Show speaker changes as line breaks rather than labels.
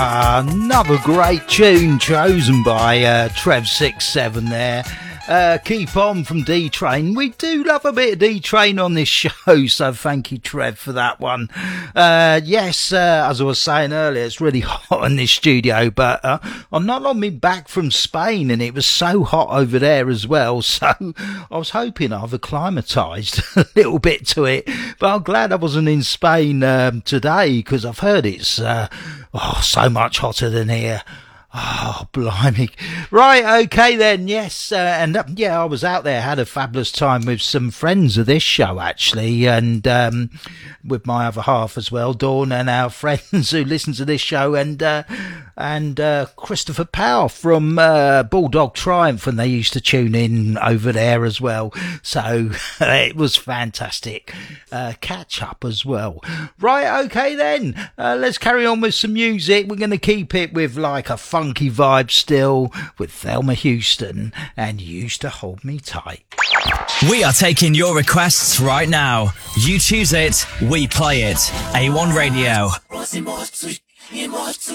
Another great tune chosen by Trev67 there. Keep on from D-Train. We do love a bit of D-Train on this show, so thank you, Trev, for that one. Yes, as I was saying earlier, it's really hot in this studio, but I'm not long been back from Spain, and it was so hot over there as well, so I was hoping I've acclimatised a little bit to it, but I'm glad I wasn't in Spain today, because I've heard it's so much hotter than here. Oh, blimey. Right, okay then, yes. I was out there, had a fabulous time with some friends of this show, actually, and with my other half as well, Dawn, and our friends who listen to this show, and Christopher Powell from Bulldog Triumph, and they used to tune in over there as well. So it was fantastic. Catch up as well. Right, okay then. Let's carry on with some music. We're going to keep it with like a funky vibe still with Thelma Houston and Used to Hold Me Tight.
We are taking your requests right now. You choose it, we play it. A1 Radio.